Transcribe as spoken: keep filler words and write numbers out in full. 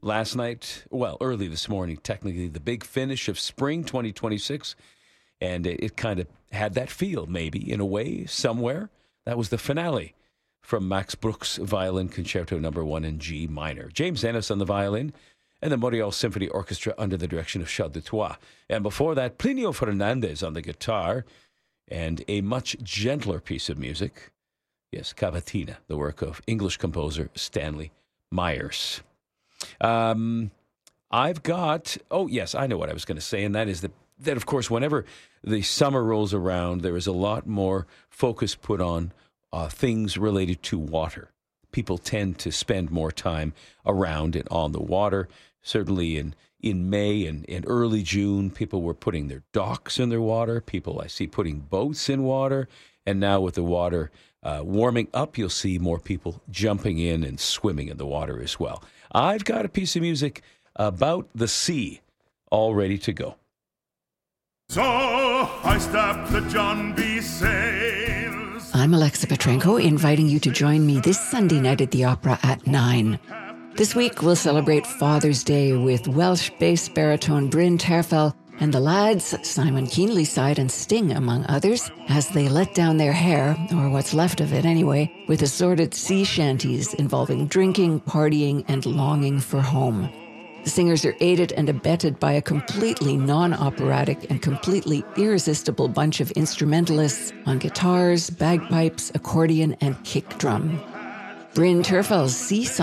last night, well, early this morning, technically the big finish of spring twenty twenty-six. And it, it kind of had that feel, maybe, in a way, somewhere. That was the finale from Max Bruch's Violin Concerto Number One in G minor. James Ennis on the violin, and the Montreal Symphony Orchestra under the direction of Charles Dutoit. And before that, Plinio Fernandez on the guitar, and a much gentler piece of music. Yes, Cavatina, the work of English composer Stanley Myers. Um, I've got, oh yes, I know what I was going to say, and that is that, that, of course, whenever the summer rolls around, there is a lot more focus put on uh, things related to water. People tend to spend more time around and on the water. Certainly in, in May and in early June, people were putting their docks in their water. People I see putting boats in water. And now with the water uh, warming up, you'll see more people jumping in and swimming in the water as well. I've got a piece of music about the sea all ready to go. So I stepped the John B. sails. I'm Alexa Petrenko, inviting you to join me this Sunday night at the Opera at nine. This week, we'll celebrate Father's Day with Welsh bass baritone Bryn Terfel and the lads, Simon Keenlyside and Sting, among others, as they let down their hair, or what's left of it anyway, with assorted sea shanties involving drinking, partying, and longing for home. The singers are aided and abetted by a completely non-operatic and completely irresistible bunch of instrumentalists on guitars, bagpipes, accordion, and kick drum. Bryn Terfel's Sea Song